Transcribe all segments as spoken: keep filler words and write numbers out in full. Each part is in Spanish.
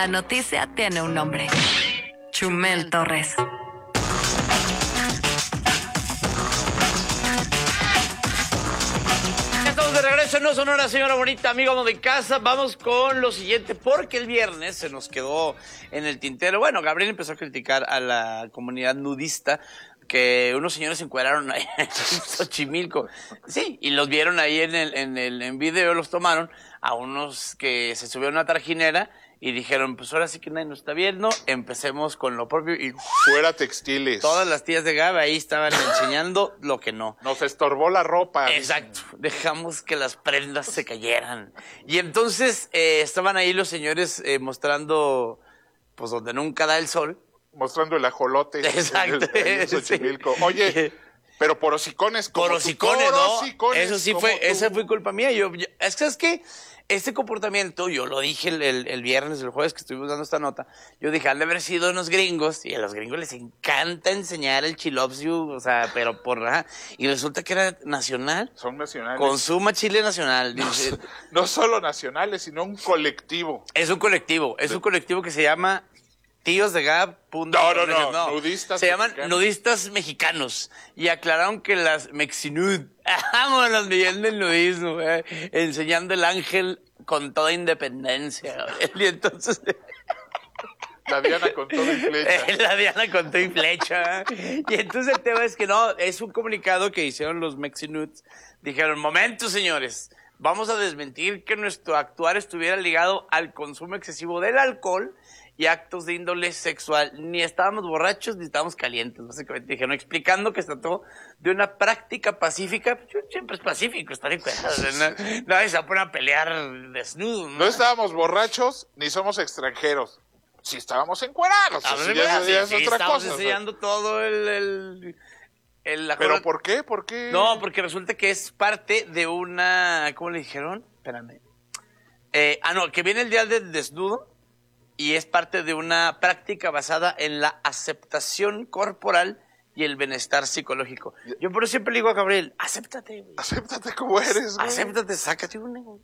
La noticia tiene un nombre. Chumel Torres. Estamos de regreso en No Sonora, señora bonita, amigo de casa. Vamos con lo siguiente, porque el viernes se nos quedó en el tintero. Bueno, Gabriel empezó a criticar a la comunidad nudista, que unos señores se encueraron ahí en Xochimilco. Sí, y los vieron ahí en el, en el en video, los tomaron a unos que se subieron a una trajinera y dijeron, pues ahora sí que nadie nos está viendo, empecemos con lo propio. Y fuera textiles. Todas las tías de Gabe ahí estaban enseñando lo que no. Nos estorbó la ropa. Exacto, dejamos que las prendas se cayeran. Y entonces eh, estaban ahí los señores eh, mostrando, pues donde nunca da el sol. Mostrando el ajolote. Exacto. En, el, en Xochimilco. Sí. Oye, pero por hocicones como Por hocicones, tú, ¿no? hocicones Eso sí fue, tú. Esa fue culpa mía. Yo, yo es que es que este comportamiento, yo lo dije el, el, el viernes, el jueves que estuvimos dando esta nota, yo dije, han de haber sido unos gringos, y a los gringos les encanta enseñar el chilopsiu, o sea, pero por... Ajá, y resulta que era nacional. Son nacionales. Consuma chile nacional. No, dice. no solo nacionales, sino un colectivo. Es un colectivo, es un colectivo que se llama... Tíos de Gab. No, no, no, no, nudistas Se llaman mexicanos. nudistas mexicanos. Y aclararon que las mexinud, vámonos, Miguel del nudismo, eh, enseñando el ángel con toda independencia. Y entonces... La Diana con todo y flecha. La Diana con todo y flecha. Y entonces el tema es que no, es un comunicado que hicieron los mexinuds. Dijeron, momento, señores, vamos a desmentir que nuestro actuar estuviera ligado al consumo excesivo del alcohol y actos de índole sexual. Ni estábamos borrachos ni estábamos calientes, básicamente. Dijeron, explicando que se trató de una práctica pacífica. Yo siempre es pacífico estar encuerados. No, nadie se va a poner a pelear desnudo. ¿no? No estábamos borrachos ni somos extranjeros. Sí estábamos encuerados. A ver, ya, sí, ya es sí, otra estamos cosa. enseñando todo el... el, el la ¿Pero cosa... por qué? ¿Por qué? No, porque resulta que es parte de una... ¿Cómo le dijeron? Espérame. Eh, ah, no, que viene el día del desnudo. Y es parte de una práctica basada en la aceptación corporal y el bienestar psicológico. Yo por eso siempre le digo a Gabriel, acéptate, güey. Acéptate como eres, güey. Acéptate, sácate un negocio.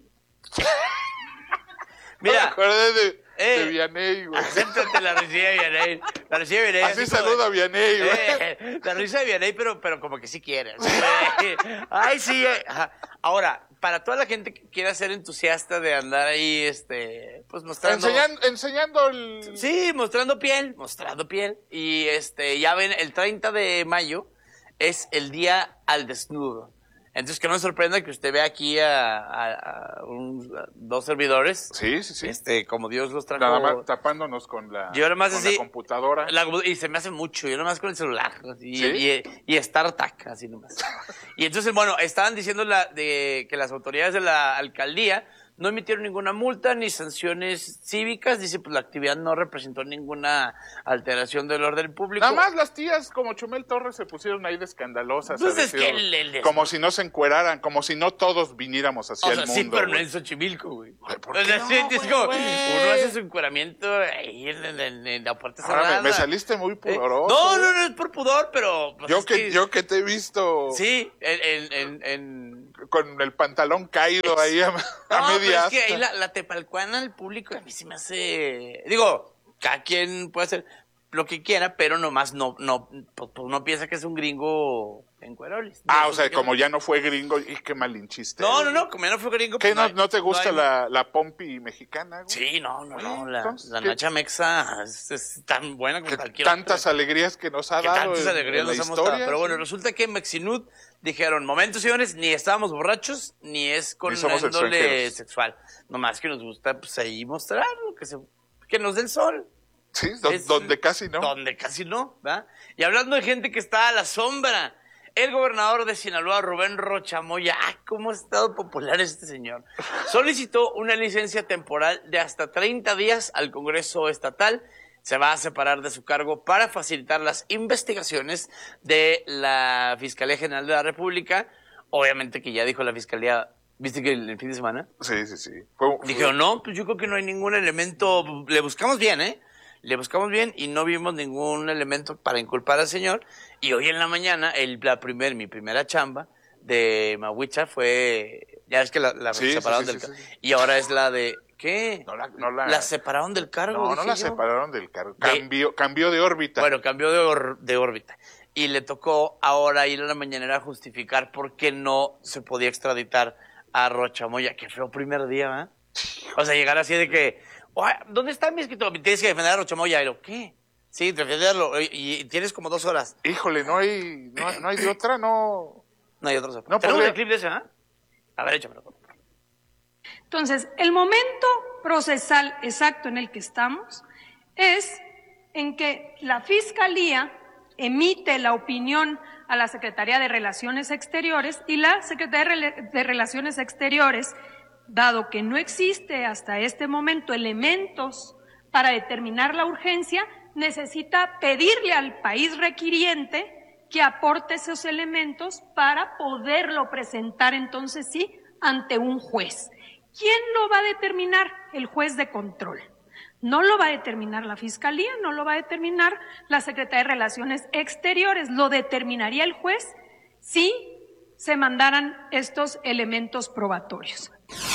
Mira. Me acordé de, eh, de Vianey, güey. Acéptate la risa de Vianey. La risa de Vianey. Así, así saluda a Vianey, güey. Eh, la risa de Vianey, pero, pero como que sí quieres. Ay, sí. Eh. Ahora, para toda la gente que quiera ser entusiasta de andar ahí, este, pues mostrando... Enseñando, enseñando el... Sí, mostrando piel, mostrando piel. Y este, ya ven, el treinta de mayo es el día al desnudo. Entonces, que no me sorprenda que usted vea aquí a, a, a, un, a dos servidores. Sí, sí, sí. Este, como Dios los trajo. Nada más tapándonos con la, yo nomás con así, la computadora. La, y se me hace mucho, yo nomás con el celular. Y, ¿Sí? y, y StarTac, así nomás. Y entonces, bueno, estaban diciendo la, de, que las autoridades de la alcaldía no emitieron ninguna multa ni sanciones cívicas. Dice, pues la actividad no representó ninguna alteración del orden público. Nada más las tías como Chumel Torres se pusieron ahí de escandalosas. Pues es decir, que el, el, el, como si no se encueraran, como si no todos viniéramos hacia o sea, el mundo. Sí, pero güey. no en Xochimilco, güey. ¿Por qué o sea, no, sí, es güey, como, güey? uno hace su encueramiento ahí en, en, en, en la puerta Ahora cerrada. me, me saliste muy pudoroso. Eh, no, no, no es por pudor, pero... Pues yo, es que, que, yo que te he visto... Sí, en... en, en con el pantalón caído es, ahí a, a no, media pero es que ahí la, la tepalcuana al público a mí se me hace... Digo, cada quien puede hacer lo que quiera, pero nomás no, no, pues, no piensa que es un gringo encuerolis. Ah, o sea, como ya no fue gringo, y qué malinchiste. No, no, no, como ya no fue gringo. ¿Qué, pues, no, no te gusta no hay... la, la pompi mexicana, güey? Sí, no, no, no, la, Entonces, la ¿qué? Nacha Mexa es, es tan buena como cualquier Tantas otra. alegrías que nos ha que dado tantas en, alegrías en la nos hemos historia. dado. Pero bueno, resulta que en Mexinud dijeron, momentos, señores, ni estábamos borrachos, ni es con Ni somos índole extranjeros. sexual. Nomás que nos gusta, pues, ahí mostrar lo que se... que nos dé el sol. Sí, do, Es, donde casi no. Donde casi no, ¿verdad? Y hablando de gente que está a la sombra, el gobernador de Sinaloa, Rubén Rocha Moya, ¡ah, cómo ha estado popular este señor! Solicitó una licencia temporal de hasta treinta días al Congreso Estatal. Se va a separar de su cargo para facilitar las investigaciones de la Fiscalía General de la República. Obviamente que ya dijo la Fiscalía, ¿viste que el, el fin de semana? Sí, sí, sí. Fue, fue... Dijeron, no, pues yo creo que no hay ningún elemento, le buscamos bien, ¿eh? Le buscamos bien y no vimos ningún elemento para inculpar al señor. Y hoy en la mañana, el, la primer, mi primera chamba, de Mahuicha fue, ya ves que la, la Sí, separaron sí, del sí, cargo. sí, sí. Y ahora es la de, ¿qué? No la, no la, La separaron del cargo. no, no dije la yo. separaron del cargo. De- Cambió, cambió de órbita. Bueno, cambió de, or- de órbita. Y le tocó ahora ir a la mañanera a justificar por qué no se podía extraditar a Rocha Moya. Qué feo primer día, ¿verdad? O sea, llegar así de que, "Oye, ¿dónde está mi escritor? Tienes que defender a Rocha Moya. Y lo, ¿qué? Sí, defenderlo. Y, y tienes como dos horas. Híjole, no hay, no, hay- no hay de otra, no. No hay otros. No ¿Tenemos podría- el clip de ese, ah? A ver, échamelo. Entonces, el momento procesal exacto en el que estamos es en que la Fiscalía emite la opinión a la Secretaría de Relaciones Exteriores y la Secretaría de Rel- de Relaciones Exteriores, dado que no existe hasta este momento elementos para determinar la urgencia, necesita pedirle al país requiriente que aporte esos elementos para poderlo presentar entonces sí ante un juez. ¿Quién lo va a determinar? El juez de control. No lo va a determinar la Fiscalía, no lo va a determinar la Secretaría de Relaciones Exteriores, lo determinaría el juez si se mandaran estos elementos probatorios.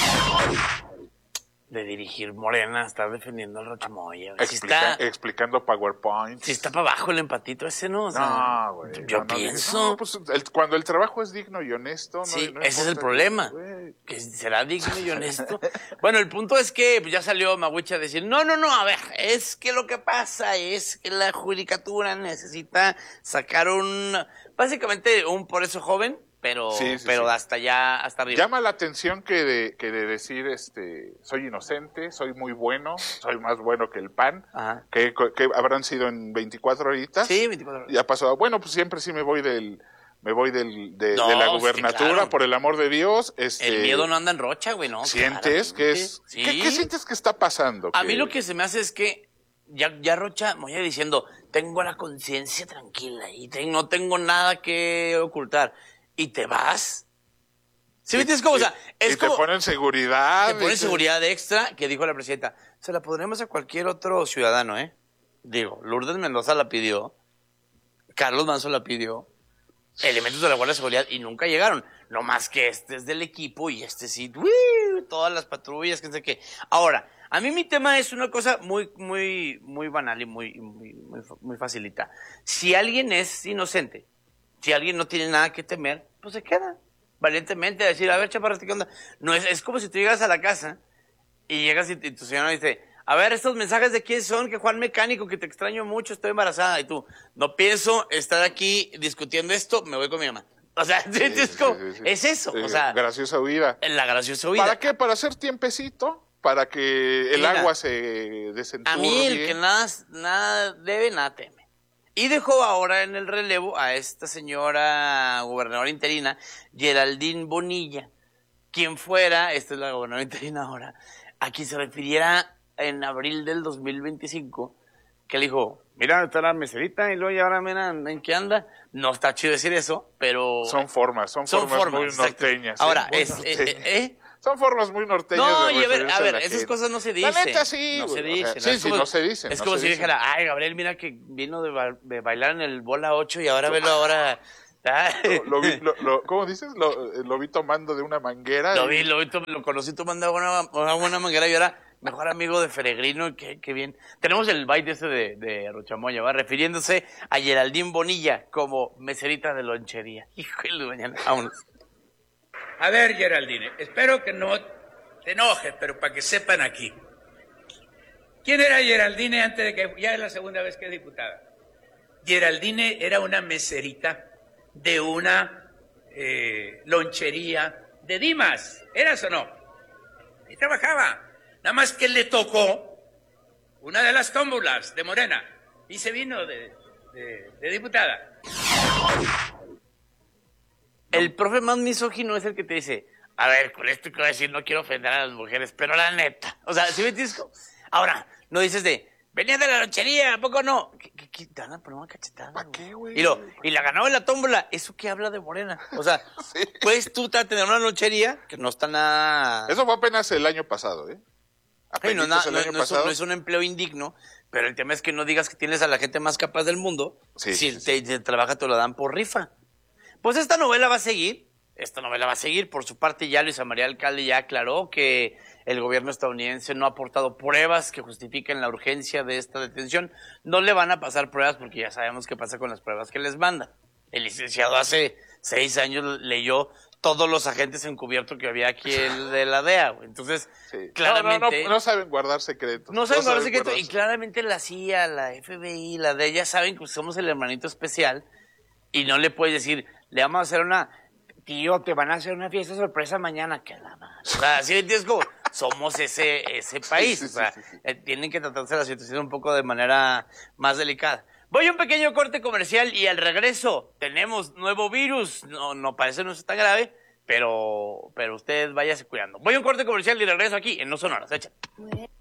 De dirigir Morena, estar defendiendo al Rocha Moya. güey. Si Explica- está, explicando PowerPoint. si está para abajo el empatito ese, ¿no? O sea, No, güey. yo no, no, pienso. no, pues, el- cuando el trabajo es digno y honesto, no, Sí, no ese es el importa, problema. güey. Que será digno y honesto. Bueno, el punto es que pues, ya salió Mahuicha a decir, no, no, no, a ver, es que lo que pasa es que la judicatura necesita sacar un, básicamente un por eso joven, pero, Sí, sí, pero sí. hasta allá, hasta arriba. Llama la atención que de, que de decir, este, soy inocente, soy muy bueno, soy más bueno que el P A N, Ajá. que, que habrán sido en veinticuatro horitas. Sí, veinticuatro horas. Ya pasó. Bueno, pues siempre sí me voy del, me voy del, de, No, de la sí, gubernatura, claro. por el amor de Dios. Este, El miedo no anda en Rocha, güey, ¿no? ¿Sientes que es, Sí. ¿qué, qué sientes que está pasando? A Que- mí lo que se me hace es que ya, ya Rocha Moya diciendo, tengo la conciencia tranquila y te- no tengo nada que ocultar. Y te vas. ¿Sí me entiendes cómo? O sea, es y te como... ponen seguridad. Te ponen y te- seguridad extra que dijo la presidenta. Se la pondremos a cualquier otro ciudadano, ¿eh? Digo, Lourdes Mendoza la pidió, Carlos Manso la pidió, elementos de la Guardia de Seguridad y nunca llegaron. No más que este es del equipo y este sí, ¡uy! Todas las patrullas, que sé qué. Ahora, a mí mi tema es una cosa muy, muy, muy banal y muy, muy, muy, muy facilita. Si alguien es inocente, si alguien no tiene nada que temer, pues se queda valientemente a decir, a ver, chaparrito, ¿qué onda? No, es, es como si tú llegas a la casa y llegas y, y tu señora dice, a ver, estos mensajes de quién son, que Juan Mecánico, que te extraño mucho, estoy embarazada. Y tú, no pienso estar aquí discutiendo esto, me voy con mi mamá. O sea, Sí, es, sí, como- sí, sí. es eso, Eh, o sea, graciosa huida. la graciosa vida. ¿Para qué? Para hacer tiempecito, para que el Mira, agua se desenturbie. A mí el que nada, nada debe, nada teme. Y dejó ahora en el relevo a esta señora gobernadora interina, Geraldine Bonilla, quien fuera, esta es la gobernadora interina ahora, a quien se refiriera en abril del dos mil veinticinco, que le dijo, mira, está la meserita y luego y ahora mira en qué anda. No está chido decir eso, pero... Son formas, son, Son formas, formas, muy exacto. norteñas. ¿eh? Ahora, Muy es... norteñas. eh, eh, ¿eh? Son formas muy norteñas. No, de y a ver, referirse a ver, la esas gente. cosas no se La dicen. neta sí, No se güey, o sea, dicen. sí, Es sí, como- no se dicen. Es no como se si dicen. dijera, ay, Gabriel, mira que vino de, ba- de bailar en el bola ocho y ahora velo ahora. Ay. Lo, lo vi, lo, lo- ¿Cómo dices? Lo, lo vi tomando de una manguera. Lo y- vi, lo vi, to- lo conocí tomando una, una buena manguera y ahora mejor amigo de Feregrino, qué, qué bien. Tenemos el baile ese de, de Rochamoya, ¿va? Refiriéndose a Geraldine Bonilla como meserita de lonchería. Híjole, mañana, vámonos. A ver, Geraldine, espero que no te enojes, pero para que sepan aquí. ¿Quién era Geraldine antes de que ya es la segunda vez que es diputada? Geraldine era una meserita de una eh, lonchería de Dimas. ¿Eras o no? Ahí trabajaba. Nada más que le tocó una de las tómbolas de Morena y se vino de, de, de diputada. El profe más misógino es el que te dice, a ver, con esto que voy a decir no quiero ofender a las mujeres, pero la neta. O sea, ¿sí me entiendes? Ahora, no dices de, venía de la lonchería, ¿a poco no? ¿Qué, qué, qué te van a poner una cachetada? ¿Para qué, güey? Y, lo, y la ganó en la tómbola. ¿Eso qué habla de Morena? O sea, Sí. puedes tú ta- tener una lonchería que no está nada... Eso fue apenas el año pasado, ¿eh? Ay, no, Apenitas na- el no- año no es un, pasado. no es un empleo indigno, pero el tema es que no digas que tienes a la gente más capaz del mundo. Sí, si sí, te, te trabaja, te lo dan por rifa. Pues esta novela va a seguir. esta novela va a seguir. Por su parte, ya Luisa María Alcalde ya aclaró que el gobierno estadounidense no ha aportado pruebas que justifiquen la urgencia de esta detención. No le van a pasar pruebas porque ya sabemos qué pasa con las pruebas que les mandan. El licenciado hace seis años leyó todos los agentes encubiertos que había aquí el de la D E A, güey. Entonces, Sí. claramente... No, no, no, no saben guardar secretos. No saben guardar secretos. guardar Y claramente la C I A, la F B I, la D E A, ya saben que somos el hermanito especial y no le puedes decir, le vamos a hacer una... Tío, te van a hacer una fiesta sorpresa mañana. Que la madre. O sea, así entiendes como somos ese, ese país. Sí, sí, o sea, sí, sí, sí. eh, tienen que tratarse la situación un poco de manera más delicada. Voy a un pequeño corte comercial y al regreso tenemos nuevo virus. No, no parece no es tan grave, pero, pero usted váyase cuidando. Voy a un corte comercial y regreso aquí en No Sonoras. Échale.